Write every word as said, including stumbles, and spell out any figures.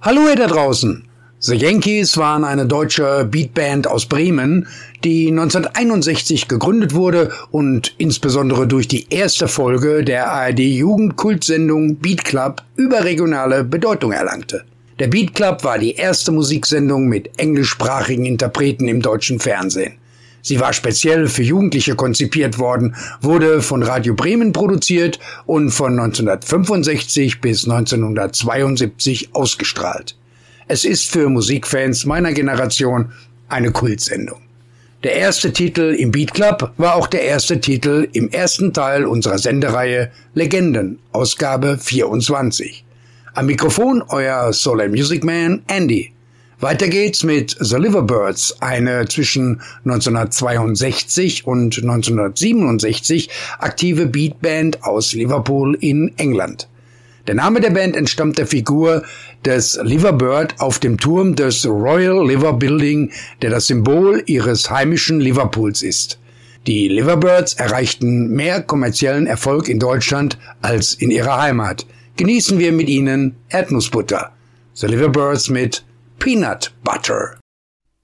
Hallo ihr da draußen! The Yankees waren eine deutsche Beatband aus Bremen, die neunzehnhunderteinundsechzig gegründet wurde und insbesondere durch die erste Folge der A R D-Jugendkultsendung Beat Club überregionale Bedeutung erlangte. Der Beat Club war die erste Musiksendung mit englischsprachigen Interpreten im deutschen Fernsehen. Sie war speziell für Jugendliche konzipiert worden, wurde von Radio Bremen produziert und von neunzehnhundertfünfundsechzig bis neunzehnhundertzweiundsiebzig ausgestrahlt. Es ist für Musikfans meiner Generation eine Kultsendung. Der erste Titel im Beat Club war auch der erste Titel im ersten Teil unserer Sendereihe Legenden, Ausgabe vierundzwanzig. Am Mikrofon euer Soul and Music Man Andy. Weiter geht's mit The Liverbirds, eine zwischen neunzehnhundertzweiundsechzig und neunzehnhundertsiebenundsechzig aktive Beatband aus Liverpool in England. Der Name der Band entstammt der Figur des Liverbird auf dem Turm des Royal Liver Building, der das Symbol ihres heimischen Liverpools ist. Die Liverbirds erreichten mehr kommerziellen Erfolg in Deutschland als in ihrer Heimat. Genießen wir mit ihnen Erdnussbutter. The Liverbirds mit Peanut Butter.